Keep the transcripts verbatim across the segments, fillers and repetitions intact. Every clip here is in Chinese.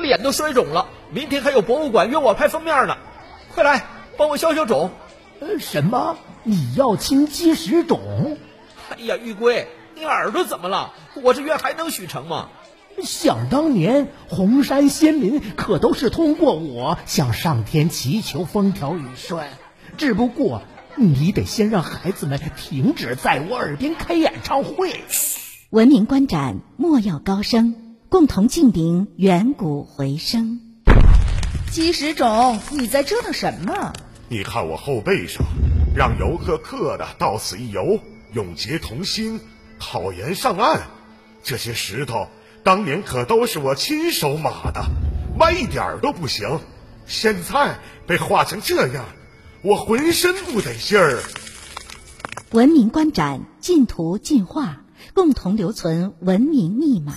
脸都摔肿了，明天还有博物馆约我拍封面呢。快来帮我消消肿。 呃，什么？你要清积食肿？ 哎呀，玉龟，你耳朵怎么了？我这愿还能许成吗？ 想当年红山仙民可都是通过我向上天祈求风调雨顺，只不过你得先让孩子们停止在我耳边开演唱会。 文明观展，莫要高声，共同敬禀远古回声。 积食肿，你在折腾什么？ 你看我后背上，让游客刻的到此一游，永结同心，考研上岸。这些石头当年可都是我亲手码的，歪一点儿都不行。现在被画成这样，我浑身不得劲儿。 文明观展，进图进画，共同留存文明密码。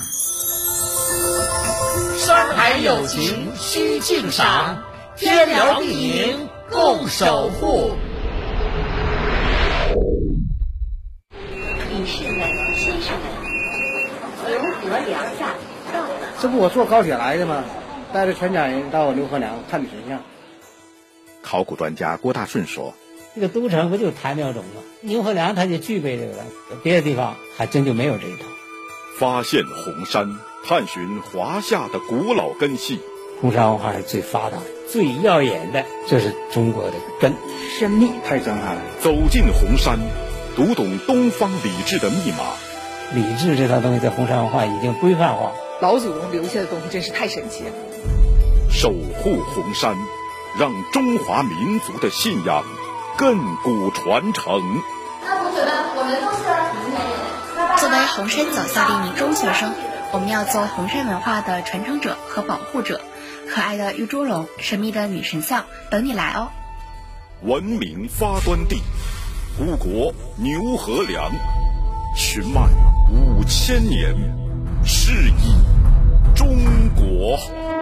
山海有情须敬赏，天辽地宁共守护。 女士们、先生们，刘河梁站到了。 这不我坐高铁来的吗？带着全家人到刘河梁看的神像。 考古专家郭大顺说：“ 这个都城不就台庙冢吗？牛河梁它就具备这个了，别的地方还真就没有这一套。” 发现红山，探寻华夏的古老根系。 红山文化是最发达、最耀眼的，这是中国的根。 神秘，太震撼了。 走进红山，读懂东方礼制的密码。 礼制这套东西在红山文化已经规范化。 老祖宗留下的东西真是太神奇了。 守护红山，让中华民族的信仰亘古传承。 那同学们，我们都是明年人。 作为红山早校的一名中学生，我们要做红山文化的传承者和保护者。可爱的玉猪龙、神秘的女神像，等你来哦！ 文明发端地，故国牛河梁，寻脉五千年，是以中国。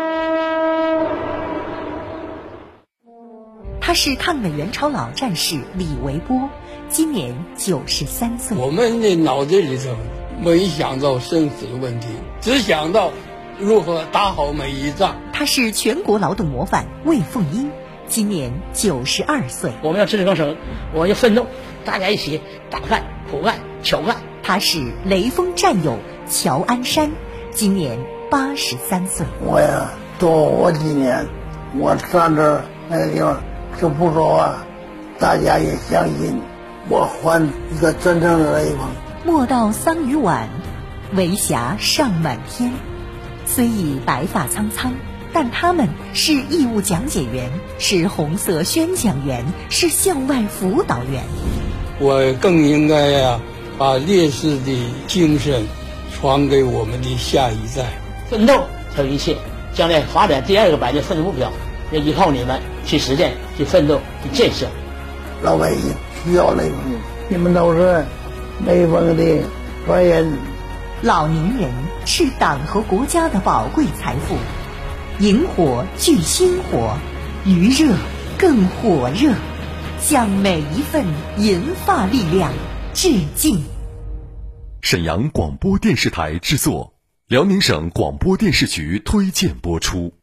他是抗美援朝老战士李维波，今年九十三岁。 我们的脑子里头没想到生死的问题，只想到如何打好每一仗。 他是全国劳动模范魏凤英，今年九十二岁。 我们要直立更生，我们要奋斗，大家一起打干、苦干、巧干。 他是雷锋战友乔安山，今年八十三岁。 我呀，多活几年，我站这那个地方就不说话，大家也相信我还一个真正的雷锋。 莫道桑榆晚，维霞尚满天。虽已白发苍苍，但他们是义务讲解员，是红色宣讲员，是校外辅导员。 我更应该呀、啊，把烈士的精神传给我们的下一代。 奋斗才有一切，将来发展第二个百年奋斗目标，要依靠你们去实践、去奋斗、去建设。 老百姓需要雷锋，你们都是雷锋的传人。 老年人是党和国家的宝贵财富，萤火聚星火，余热更火热，向每一份银发力量致敬。 沈阳广播电视台制作，辽宁省广播电视局推荐播出。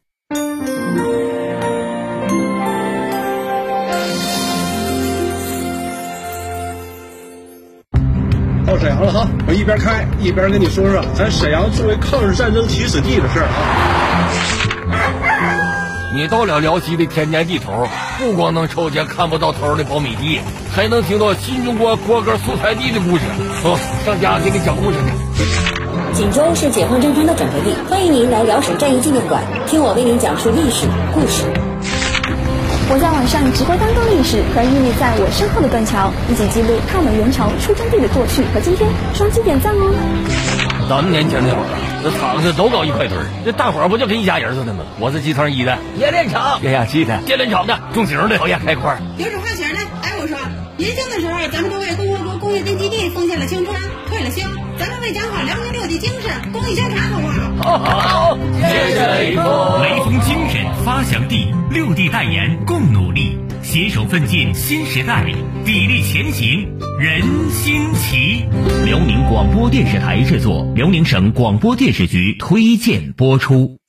到沈阳了哈，我一边开一边跟你说说咱沈阳作为抗日战争起始地的事儿啊。你到了辽西的天年地头，不光能瞅见看不到头的苞米地，还能听到新中国国歌素材地的故事。走，上家给你讲故事去。 锦州是解放战争的转折地，欢迎您来辽沈战役纪念馆，听我为您讲述历史故事。 我在网上直播当中历史和屹立在我身后的断桥，一起记录抗美援朝出征地的过去和今天，双击点赞哦！ 咱们年轻的时候，这厂子都搞一块堆儿，这大伙儿不就跟一家人似的吗？我是集团一的冶炼厂，液压气的电炼厂的，重型的高压开块。 有种话型的，哎，我说年轻的时候，咱们都为共和国工业根基地奉献了青春，退了休，咱们为讲好辽宁六的精神，公益宣传，好不好？ 好好，谢谢雷锋。 雷锋精神发祥地，六地代言共努力，携手奋进新时代，砥砺前行，人心齐。辽宁广播电视台制作，辽宁省广播电视局推荐播出。